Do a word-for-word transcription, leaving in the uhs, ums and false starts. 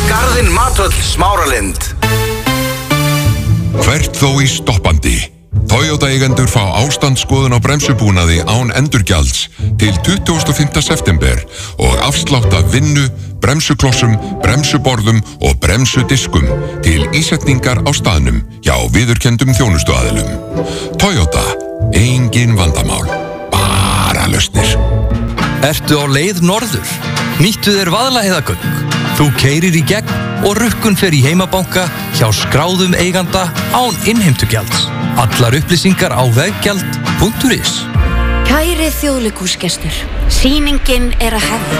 Garðinn Matvöll Smáralind. Hvert þó í stoppandi. Toyota-eigendur fá ástandsskoðun á bremsubúnaði án endurgjalds til tuttugasta og fimmta september og afslátt af vinnu, bremsuklossum, bremsuborðum og bremsudiskum til ísetningar á staðnum hjá viðurkenndum þjónustuaðilum. Toyota, engin vandamál, bara lausnir. Ertu á leið norður? Nýttu þér Vaðlaheiðargöng. Þú keyrir í gegn og rukkun fer í heimabanka hjá skráðum eiganda án innheimtugjalds. Allar upplýsingar á veggjald punktur is. Kæri þjóðleikhúsgestur, sýningin er að hefjast.